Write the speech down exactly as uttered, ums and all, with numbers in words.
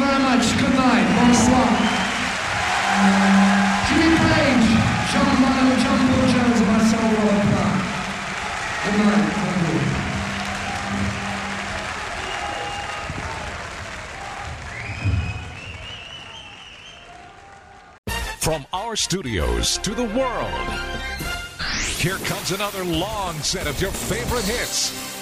very much. Good night. Bonsoir. Jimmy Page, John Lennon, John Paul Jones, and myself, Robert Plant. Good night. Thank you. From our studios to the world, here comes another long set of your favorite hits.